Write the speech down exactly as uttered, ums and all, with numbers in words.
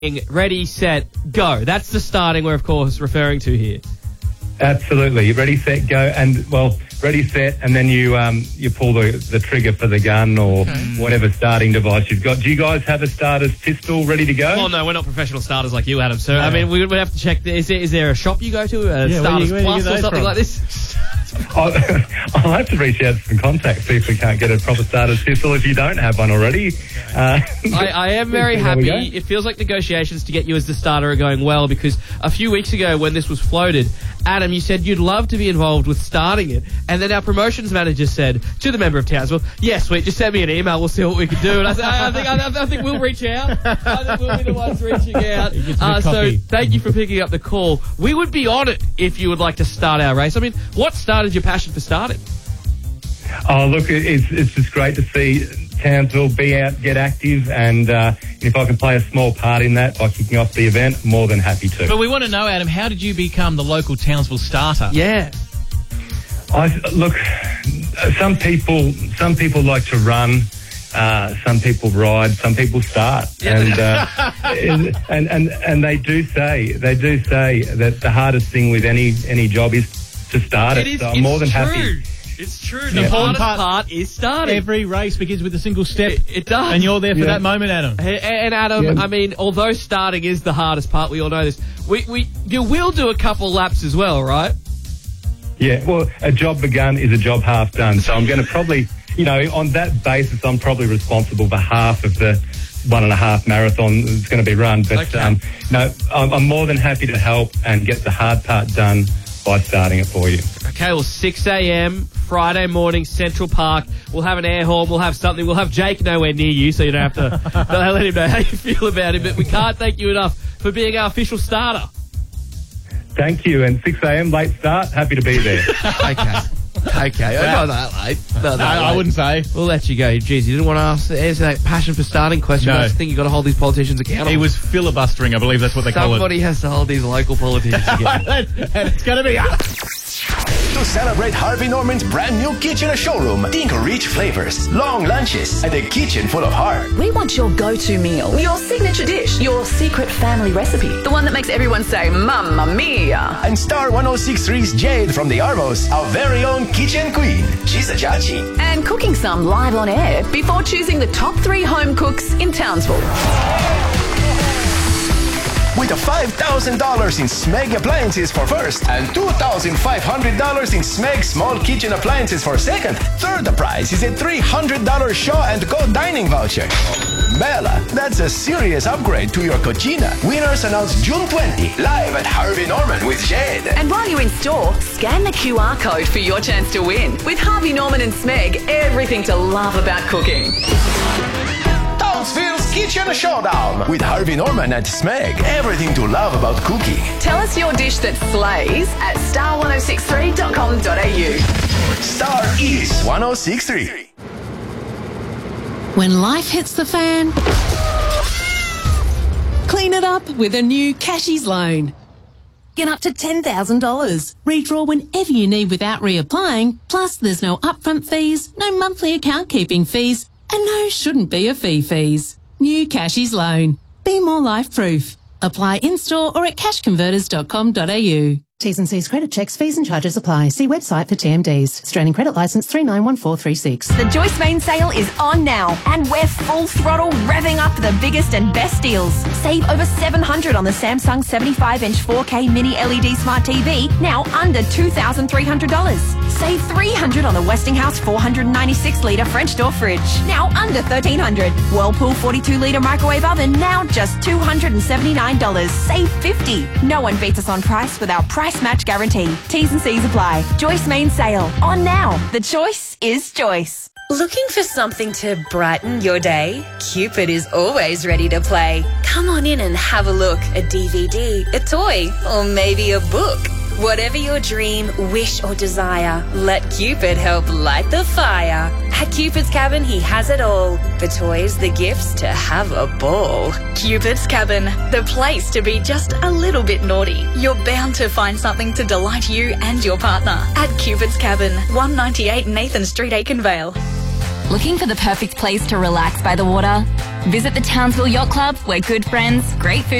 Ready, set, go. That's the starting we're, of course, referring to here. Absolutely. Ready, set, go. And, well, ready, set, and then you um, you pull the, the trigger for the gun or okay. whatever starting device you've got. Do you guys have a starter's pistol ready to go? Well, no, we're not professional starters like you, Adam. So, yeah. I mean, we would have to check. Is there, is there a shop you go to, a yeah, Starters where you, where Plus or something from? Like this? I'll, I'll have to reach out to some contacts, see if we can't get a proper starter's pistol if you don't have one already. Uh, I, I am very happy. It feels like negotiations to get you as the starter are going well, because a few weeks ago when this was floated, Adam, you said you'd love to be involved with starting it, and then our promotions manager said to the member of Townsville, yes, sweet, just send me an email, we'll see what we can do. And I said, I, I think I, I think we'll reach out. I think we'll be the ones reaching out. Uh, so thank you for picking up the call. We would be on it if you would like to start our race. I mean, what started your passion for starting? Oh, look, it's it's just great to see Townsville be out, get active, and uh, if I can play a small part in that by kicking off the event, more than happy to. But we want to know, Adam, how did you become the local Townsville starter? Yeah. I look, some people some people like to run. Uh, some people ride, some people start, yeah. and, uh, and and and they do say they do say that the hardest thing with any any job is to start it. it is, so I'm more than true. happy. It's true. The yeah. hardest part, part is starting. Every race begins with a single step. It, it does. And you're there for yeah. that moment, Adam. And, and Adam, yeah. I mean, although starting is the hardest part, we all know this. We we you will do a couple laps as well, right? Yeah. Well, a job begun is a job half done. So I'm going to probably. You know, on that basis, I'm probably responsible for half of the one and a half marathon that's going to be run. But, okay. um, no, I'm, I'm more than happy to help and get the hard part done by starting it for you. Okay, well, six a.m. Friday morning, Central Park. We'll have an air horn. We'll have something. We'll have Jake nowhere near you, so you don't have to let him know how you feel about him. But we can't thank you enough for being our official starter. Thank you. And six a.m. late start. Happy to be there. Okay. Okay, well, not that late. Not that no, late. I wouldn't say. We'll let you go. Jeez, you didn't want to ask, answer that passion for starting question. No. I just think you've got to hold these politicians accountable. He was filibustering, I believe that's what they Somebody call it. Somebody has to hold these local politicians accountable. And it's going to be us. To celebrate Harvey Norman's brand new kitchen showroom, think rich flavors, long lunches, and a kitchen full of heart. We want your go-to meal, your signature dish, your secret family recipe, the one that makes everyone say, Mamma Mia. And Star one oh six point three's Jade from the Arvos, our very own kitchen queen. She's a judgy. And cooking some live on air before choosing the top three home cooks in Townsville. With a five thousand dollars in Smeg appliances for first and two thousand five hundred dollars in Smeg small kitchen appliances for second, third prize is a three hundred dollars Shaw and Co dining voucher. Bella, that's a serious upgrade to your cucina. Winners announced June twentieth, live at Harvey Norman with Jade. And while you're in store, scan the Q R code for your chance to win. With Harvey Norman and Smeg, everything to love about cooking. Townsville's Kitchen Showdown with Harvey Norman and Smeg. Everything to love about cooking. Tell us your dish that slays at star one oh six three dot com dot a u. Star is one oh six point three. When life hits the fan, clean it up with a new Cashies loan. Get up to ten thousand dollars. Redraw whenever you need without reapplying. Plus, there's no upfront fees, no monthly account keeping fees, and no shouldn't be a fee fees. New Cashies loan. Be more life proof. Apply in-store or at cash converters dot com dot a u. T's and C's credit checks, fees and charges apply. See website for T M Ds. Australian credit licence three nine one four three six. The Joyce Main sale is on now, and we're full throttle revving up the biggest and best deals. Save over seven hundred dollars on the Samsung seventy-five inch four K Mini L E D Smart T V, now under two thousand three hundred dollars. Save three hundred dollars on the Westinghouse four hundred ninety-six litre French door fridge, now under thirteen hundred dollars. Whirlpool forty-two litre microwave oven, now just two hundred seventy-nine dollars. Save fifty dollars. No one beats us on price with our price match guarantee. T's and C's apply. Joyce Main sale. On now. The choice is Joyce. Looking for something to brighten your day? Cupid is always ready to play. Come on in and have a look. A D V D, a toy, or maybe a book. Whatever your dream, wish, or desire, let Cupid help light the fire. At Cupid's Cabin, he has it all. The toys, the gifts, to have a ball. Cupid's Cabin, the place to be just a little bit naughty. You're bound to find something to delight you and your partner. At Cupid's Cabin, one ninety-eight Nathan Street, Aikenvale. Looking for the perfect place to relax by the water? Visit the Townsville Yacht Club, where good friends, great food,